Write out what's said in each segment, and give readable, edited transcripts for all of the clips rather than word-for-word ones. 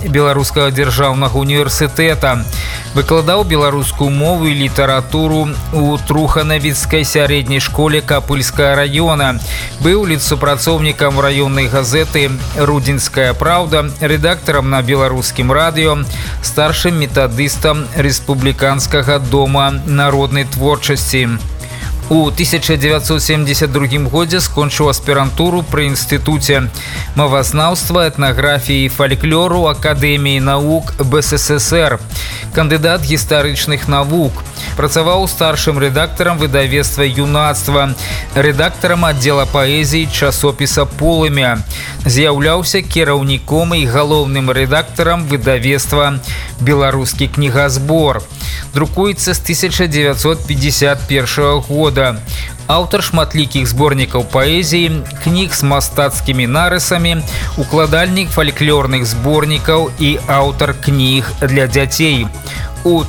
Беларускага дзяржаўнага універсітэта. Выкладаў беларускую мову і літаратуру у Труханавіцкай сярэдняй школе Капыльскага района. Быў літсупрацоўнікам раённай газеты «Рудзенская правда», рэдактарам на беларускім радыё, старшым метадыстам Рэспубліканскага дома народнай творчасці. У 1972 годзе скончыў аспірантуру пры інстытуце мовазнаўства, этнаграфіі і фальклору Акадэміі навук БССР, кандыдат гістарычных навук. Працаваў старшым рэдактарам выдавецтва «Юнацтва», рэдактарам аддзела паэзіі часопіса «Полымя». З'яўляўся кіраўніком і галоўным рэдактарам выдавецтва «Беларускі кнігазбор». Друкуецца з 1951 года. Аўтар шматлікіх зборнікаў паэзіі, кніг з мастацкімі нарысамі, укладальнік фальклорных зборнікаў і аўтар кніг для дзяцей. У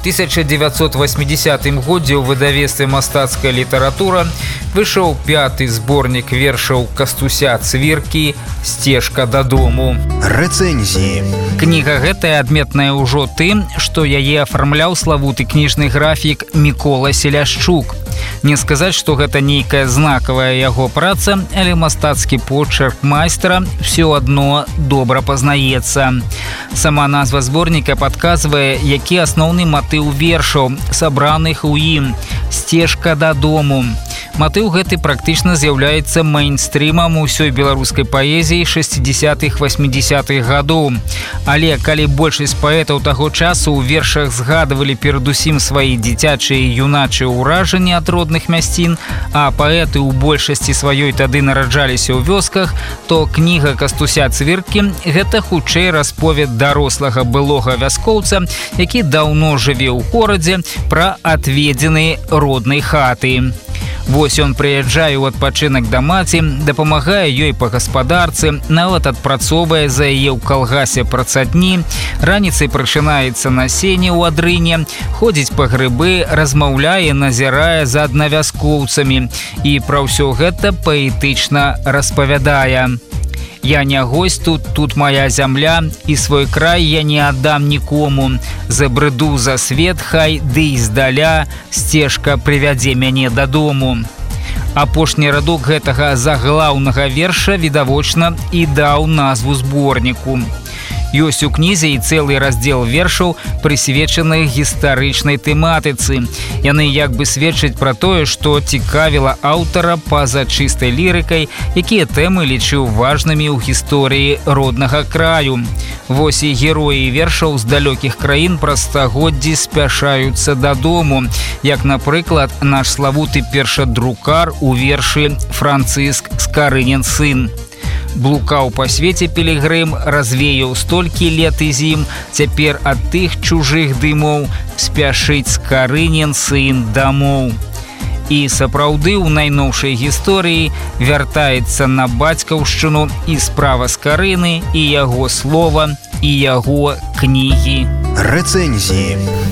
1980 годзе ў выдавецтве «Мастацкая літаратура» выйшаў 5-ты зборнік вершаў Кастуся Цвіркі «Сцежка дадому». Рэцэнзіі. Кніга гэтая адметная ўжо тым, што яе афармляў славуты кніжны графік Мікола Селяшчук. Не сказаць, што гэта нейкая знакавая яго праца, але мастацкі почерк майстра ўсё адно добра пазнаецца. Сама назва зборніка падказвае, які асноўны матыў вершаў, сабраных у ім «Сцежка дадому». Матыў гэты практычна з'яўляецца мейнстрымам усёй беларускай паэзіі 60-80-х гадоў. Але калі большасць паэтаў таго часу ў вершах згадывалі перадусім свае дзіцячыя і юначыя ўражанні ад родных мясцін, а паэты ў большасці сваёй тады нараджаліся ў вёсках, то кніга Кастуся Цвіркі – гэта хутчэй расповед дарослага былога вяскоўца, які даўно жыве ў горадзе, пра адведзены роднай хаты. Вось ён прыязджае ў адпачынак да маці, дапамагае ёй па гаспадарцы, нават адпрацоўвае за яе ў калгасе працадні, раніцай прачынаецца на сене ў адрыне, ходзіць па грыбы, размаўляе, назірае за аднавяскоўцамі і пра ўсё гэта паэтычна распавядае. «Я не гость тут моя зямля, і свой край я не аддам нікому. Забрыду за свет хай, ды і здаля сцежка прывядзе мяне дадому». Апошні радок гэтага заглаўнага верша відавочна і даў назву зборніку. Ёсць у кнізе і цэлы раздзел вершаў, прысвечаны гістарычнай тэматыцы. Яны як бы сведчаць пра тое, што цікавіла аўтара па-за чыстай лірыкай, якія тэмы лічыў важнымі ў гісторыі роднага краю. Вось і героі вершаў з далёкіх краін праз стагоддзі спяшаюцца дадому, як, напрыклад, наш славуты першадрукар у вершы Францыск Скарынін сын. Блукаў па свеце пілігрым, развеяў столькі лет і зім, цяпер ад тых чужых дымоў спяшыць Скарынін сын дамоў. І сапраўды ў найноўшай гісторыі вяртаецца на бацькаўшчыну і справа Скарыны, і яго слова, і яго кнігі. Рэцэнзіі.